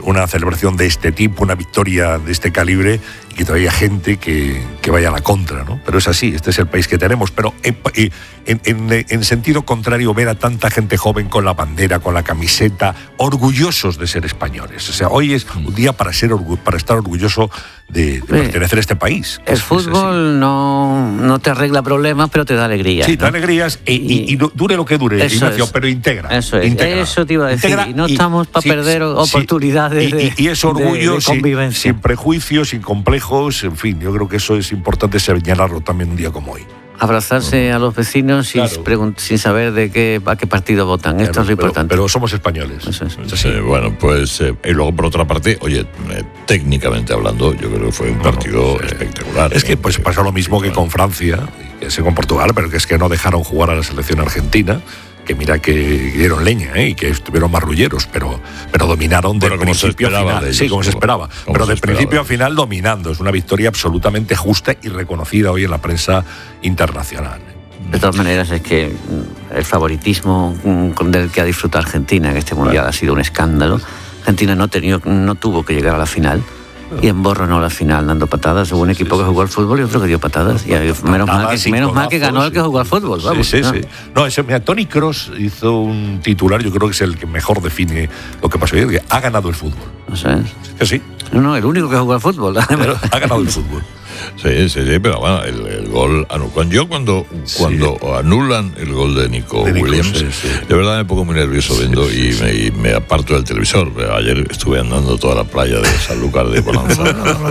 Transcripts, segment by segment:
una celebración de este tipo, una victoria de este calibre, y que todavía haya gente que vaya a la contra, ¿no? Pero es así, este es el país que tenemos. Pero en sentido contrario, ver a tanta gente joven con la bandera, con la camiseta, orgullosos de ser españoles. O sea, hoy es un día para estar orgulloso de pertenecer a este país. El fútbol no te arregla problemas, pero te da alegrías. Sí, te da alegrías y dure lo que dure, Ignacio, pero integra. Eso es. Integra. Eso te iba a decir. Y no estamos para perder oportunidades y ese orgullo de convivencia. sin prejuicios, sin complejos, en fin, yo creo que eso es importante señalarlo también un día como hoy. Abrazarse a los vecinos sin saber a qué partido votan. Claro, esto es lo importante. Pero somos españoles. Eso es. Sí, bueno, pues y luego por otra parte, oye, técnicamente hablando, yo creo que fue un partido espectacular. Es que pues pasó lo mismo que con Francia, que con Portugal, pero que es que no dejaron jugar a la selección argentina. Que mira que dieron leña, y que estuvieron marrulleros, pero dominaron de principio a final. Sí, como se esperaba. Pero de principio a final dominando. Es una victoria absolutamente justa y reconocida hoy en la prensa internacional. De todas maneras, es que el favoritismo del que ha disfrutado Argentina en este Mundial ha sido un escándalo. Argentina no tuvo que llegar a la final. Y emborronó la final dando patadas. Hubo un equipo que jugó al fútbol y otro que dio patadas. Y menos mal que ganó el que jugó al fútbol. Vamos, sí. No, mira, Toni Kroos hizo un titular, yo creo que es el que mejor define lo que pasó ayer, que ha ganado el fútbol. No sé. Que sí. No, el único que jugó al fútbol. Pero ha ganado el fútbol. Sí, pero bueno, el gol cuando anulan el gol de Nico Williams, de verdad me pongo muy nervioso viendo y me aparto del televisor. Ayer estuve andando toda la playa de Sanlúcar de Bonanza.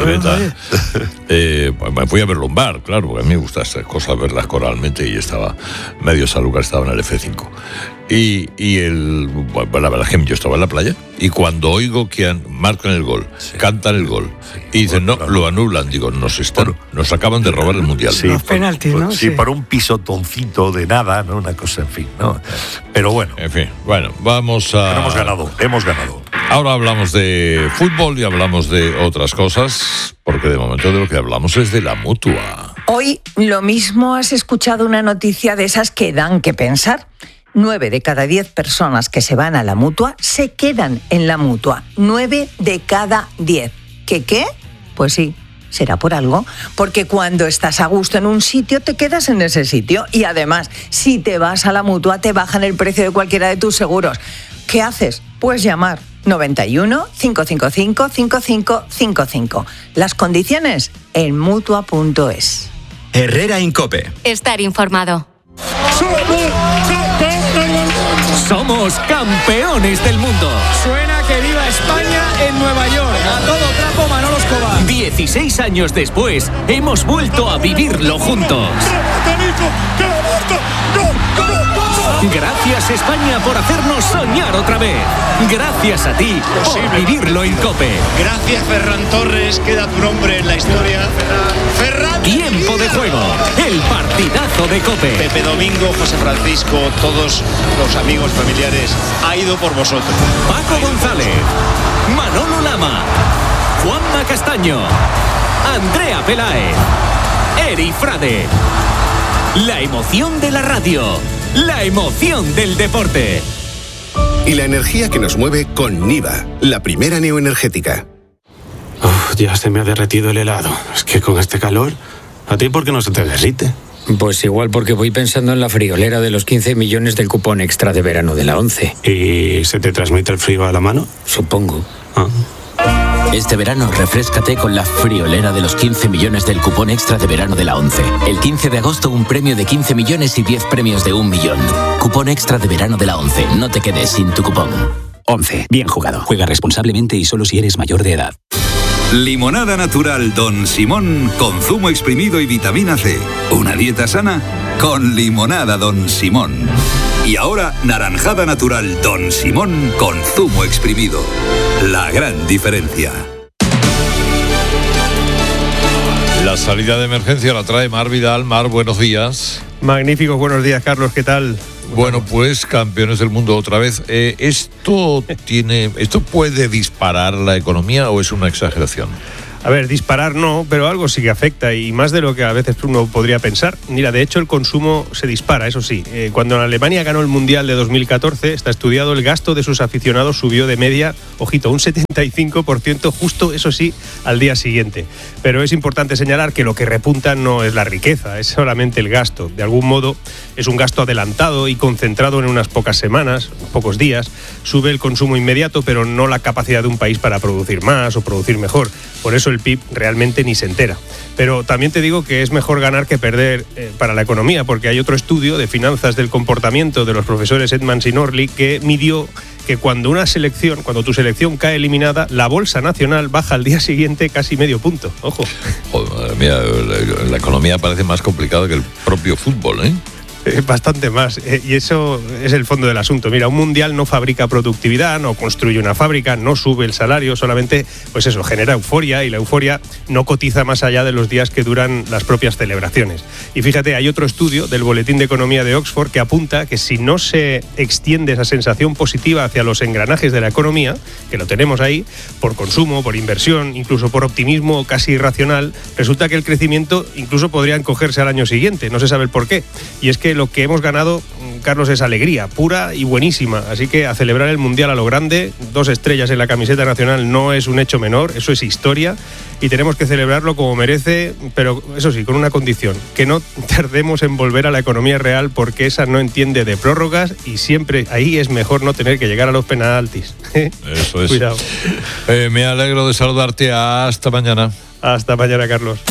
Me fui a verlo en bar, claro, porque a mí me gusta estas cosas, verlas coralmente, y estaba medio Sanlúcar, estaba en el F5. La verdad es que yo estaba en la playa y cuando oigo que marcan el gol, cantan el gol y dicen no, lo anulan, digo, nos acaban de robar el Mundial. Sí, penaltis, ¿no? Sí, por un pisotoncito de nada, ¿no? Una cosa, en fin, ¿no? Pero bueno. En fin, bueno, vamos a... Hemos ganado. Ahora hablamos de fútbol y hablamos de otras cosas, porque de momento de lo que hablamos es de la Mutua. Hoy lo mismo has escuchado una noticia de esas que dan que pensar. 9 de cada 10 personas que se van a la Mutua se quedan en la Mutua. 9 de cada 10. ¿Qué? Pues sí, será por algo. Porque cuando estás a gusto en un sitio, te quedas en ese sitio. Y además, si te vas a la Mutua, te bajan el precio de cualquiera de tus seguros. ¿Qué haces? Pues llamar 91 555 5555. Las condiciones en Mutua.es. Herrera Incope. Estar informado. Somos campeones del mundo. Suena que viva España en Nueva York. A todo trapo, Manolo Escobar. 16 años después, hemos vuelto a vivirlo juntos. Gracias, España, por hacernos soñar otra vez. Gracias a ti por vivirlo en COPE. Gracias, Ferran Torres. Queda tu nombre en la historia. Ferran. Tiempo de juego. El partidazo de COPE. Pepe Domingo, José Francisco, todos los amigos, familiares, ha ido por vosotros. Paco González, Manolo Lama, Juanma Castaño, Andrea Peláez, Eri Frade. La emoción de la radio. La emoción del deporte. Y la energía que nos mueve con Niva, la primera neoenergética. Ya se me ha derretido el helado. Es que con este calor, ¿a ti por qué no se te derrite? Pues igual porque voy pensando en la friolera de los 15 millones del cupón extra de verano de la 11. ¿Y se te transmite el frío a la mano? Supongo. Este verano, refréscate con la friolera de los 15 millones del cupón extra de verano de la 11. El 15 de agosto, un premio de 15 millones y 10 premios de 1 millón. Cupón extra de verano de la 11. No te quedes sin tu cupón. 11. Bien jugado. Juega responsablemente y solo si eres mayor de edad. Limonada natural Don Simón con zumo exprimido y vitamina C. Una dieta sana con limonada Don Simón. Y ahora, naranjada natural Don Simón con zumo exprimido. La gran diferencia. La salida de emergencia la trae Mar Vidal. Mar, buenos días. Magníficos, buenos días, Carlos, ¿qué tal? Bueno, pues campeones del mundo otra vez. ¿Esto puede disparar la economía o es una exageración? A ver, disparar no, pero algo sí que afecta y más de lo que a veces uno podría pensar. Mira, de hecho el consumo se dispara, eso sí. Cuando Alemania ganó el Mundial de 2014, está estudiado, el gasto de sus aficionados subió de media, ojito, un 75%, justo, eso sí, al día siguiente. Pero es importante señalar que lo que repunta no es la riqueza, es solamente el gasto. De algún modo es un gasto adelantado y concentrado en unas pocas semanas, pocos días. Sube el consumo inmediato, pero no la capacidad de un país para producir más o producir mejor. Por eso el PIB realmente ni se entera. Pero también te digo que es mejor ganar que perder para la economía, porque hay otro estudio de finanzas del comportamiento de los profesores Edmans y Norley que midió que cuando tu selección cae eliminada, la bolsa nacional baja al día siguiente casi medio punto. Ojo. Joder, madre mía, la economía parece más complicada que el propio fútbol, ¿eh? Bastante más, y eso es el fondo del asunto. Mira, un mundial no fabrica productividad, no construye una fábrica, no sube el salario, solamente, pues eso, genera euforia, y la euforia no cotiza más allá de los días que duran las propias celebraciones. Y fíjate, hay otro estudio del Boletín de Economía de Oxford que apunta que si no se extiende esa sensación positiva hacia los engranajes de la economía, que lo tenemos ahí, por consumo, por inversión, incluso por optimismo casi irracional, resulta que el crecimiento incluso podría encogerse al año siguiente, no se sabe el por qué. Y es que lo que hemos ganado, Carlos, es alegría pura y buenísima, así que a celebrar el Mundial a lo grande. 2 estrellas en la camiseta nacional no es un hecho menor, eso es historia y tenemos que celebrarlo como merece, pero eso sí, con una condición, que no tardemos en volver a la economía real, porque esa no entiende de prórrogas y siempre ahí es mejor no tener que llegar a los penaltis. Eso es. Cuidado. Me alegro de saludarte, hasta mañana. Hasta mañana, Carlos.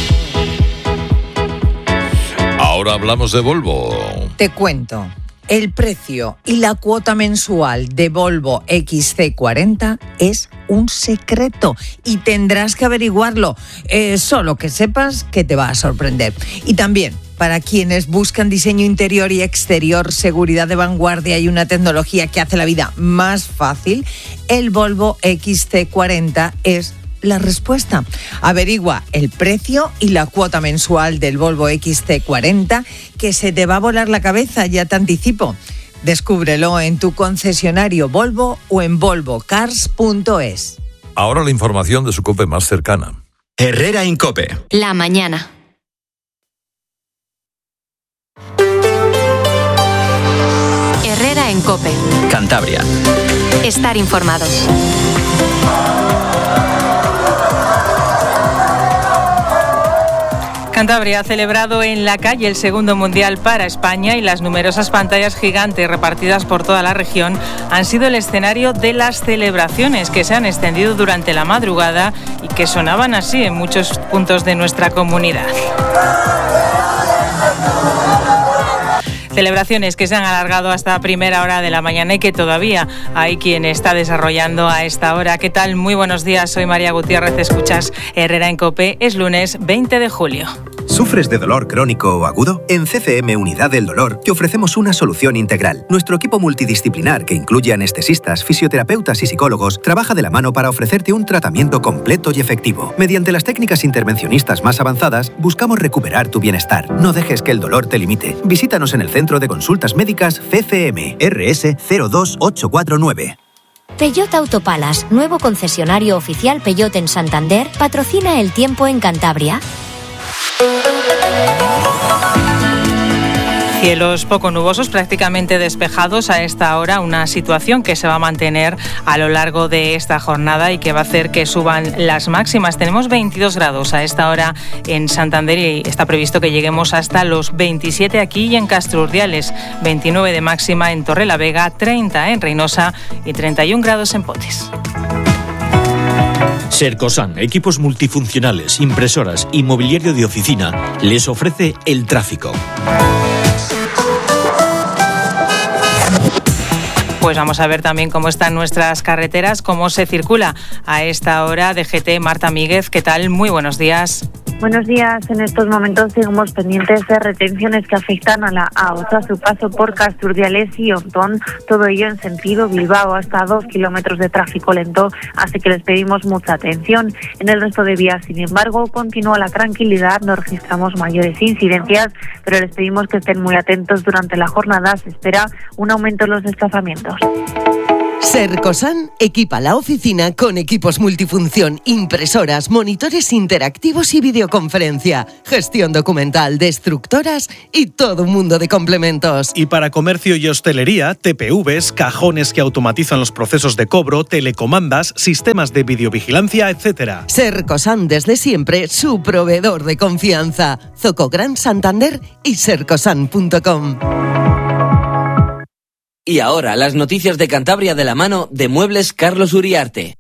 Ahora hablamos de Volvo. Te cuento. El precio y la cuota mensual de Volvo XC40 es un secreto y tendrás que averiguarlo. Solo que sepas que te va a sorprender. Y también, para quienes buscan diseño interior y exterior, seguridad de vanguardia y una tecnología que hace la vida más fácil, el Volvo XC40 es la respuesta. Averigua el precio y la cuota mensual del Volvo XC40, que se te va a volar la cabeza, ya te anticipo. Descúbrelo en tu concesionario Volvo o en volvocars.es. Ahora la información de su COPE más cercana. Herrera Incope. La mañana. Herrera en COPE. Cantabria. Estar informado. Cantabria ha celebrado en la calle el segundo mundial para España y las numerosas pantallas gigantes repartidas por toda la región han sido el escenario de las celebraciones que se han extendido durante la madrugada y que sonaban así en muchos puntos de nuestra comunidad. Celebraciones que se han alargado hasta primera hora de la mañana y que todavía hay quien está desarrollando a esta hora. ¿Qué tal? Muy buenos días, soy María Gutiérrez, escuchas Herrera en COPE, es lunes 20 de julio. ¿Sufres de dolor crónico o agudo? En CCM Unidad del Dolor te ofrecemos una solución integral. Nuestro equipo multidisciplinar, que incluye anestesistas, fisioterapeutas y psicólogos, trabaja de la mano para ofrecerte un tratamiento completo y efectivo. Mediante las técnicas intervencionistas más avanzadas, buscamos recuperar tu bienestar. No dejes que el dolor te limite. Visítanos en el Centro de Consultas Médicas CCM, RS 02849. Peugeot Autopalas, nuevo concesionario oficial Peugeot en Santander, patrocina el tiempo en Cantabria. Cielos poco nubosos, prácticamente despejados a esta hora, una situación que se va a mantener a lo largo de esta jornada y que va a hacer que suban las máximas. Tenemos 22 grados a esta hora en Santander y está previsto que lleguemos hasta los 27 aquí y en Castro Urdiales, 29 de máxima en Torrelavega, 30 en Reynosa y 31 grados en Potes. Sercosan, equipos multifuncionales, impresoras y mobiliario de oficina, les ofrece el tráfico. Pues vamos a ver también cómo están nuestras carreteras, cómo se circula a esta hora. DGT, Marta Míguez, ¿qué tal? Muy buenos días. Buenos días. En estos momentos seguimos pendientes de retenciones que afectan a la A8 a su paso por Castro Urdiales y Ontón. Todo ello en sentido Bilbao, hasta 2 kilómetros de tráfico lento, así que les pedimos mucha atención. En el resto de vías, sin embargo, continúa la tranquilidad, no registramos mayores incidencias, pero les pedimos que estén muy atentos durante la jornada. Se espera un aumento en los desplazamientos. Sercosan equipa la oficina con equipos multifunción, impresoras, monitores interactivos y videoconferencia, gestión documental, destructoras y todo un mundo de complementos. Y para comercio y hostelería, TPVs, cajones que automatizan los procesos de cobro, telecomandas, sistemas de videovigilancia, etc. Sercosan desde siempre, su proveedor de confianza. Zoco Gran Santander y sercosan.com. Y ahora, las noticias de Cantabria de la mano de Muebles Carlos Uriarte.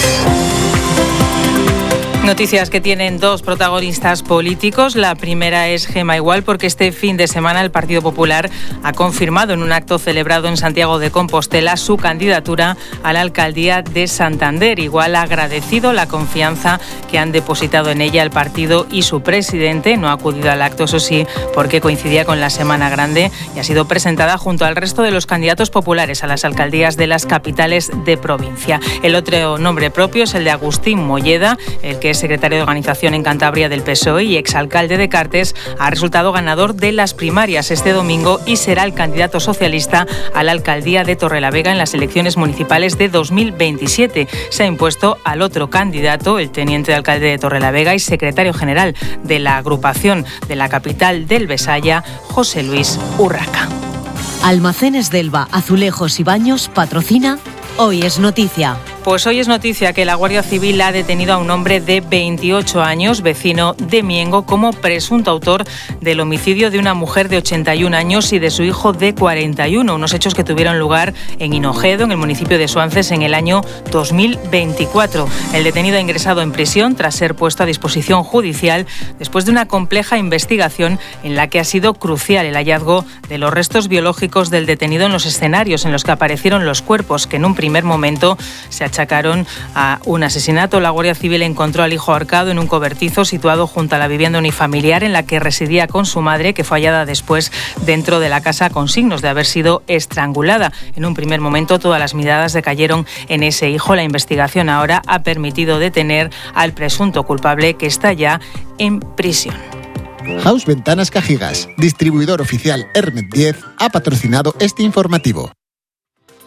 Noticias que tienen dos protagonistas políticos. La primera es Gema Igual, porque este fin de semana el Partido Popular ha confirmado en un acto celebrado en Santiago de Compostela su candidatura a la alcaldía de Santander. Igual ha agradecido la confianza que han depositado en ella el partido y su presidente. No ha acudido al acto, eso sí, porque coincidía con la Semana Grande y ha sido presentada junto al resto de los candidatos populares a las alcaldías de las capitales de provincia. El otro nombre propio es el de Agustín Molleda, el que es secretario de Organización en Cantabria del PSOE y exalcalde de Cartes, ha resultado ganador de las primarias este domingo y será el candidato socialista a la alcaldía de Torrelavega en las elecciones municipales de 2027. Se ha impuesto al otro candidato, el teniente de alcalde de Torrelavega y secretario general de la agrupación de la capital del Besaya, José Luis Urraca. Almacenes Delva, Azulejos y Baños patrocina Hoy es Noticia. Pues hoy es noticia que la Guardia Civil ha detenido a un hombre de 28 años, vecino de Miengo, como presunto autor del homicidio de una mujer de 81 años y de su hijo de 41, unos hechos que tuvieron lugar en Hinojedo, en el municipio de Suances, en el año 2024. El detenido ha ingresado en prisión tras ser puesto a disposición judicial después de una compleja investigación en la que ha sido crucial el hallazgo de los restos biológicos del detenido en los escenarios en los que aparecieron los cuerpos, que en un primer momento se achacaron a un asesinato. La Guardia Civil encontró al hijo ahorcado en un cobertizo situado junto a la vivienda unifamiliar en la que residía con su madre, que fue hallada después dentro de la casa con signos de haber sido estrangulada. En un primer momento todas las miradas decayeron en ese hijo. La investigación ahora ha permitido detener al presunto culpable, que está ya en prisión. House Ventanas Cajigas, distribuidor oficial Hermet 10, ha patrocinado este informativo.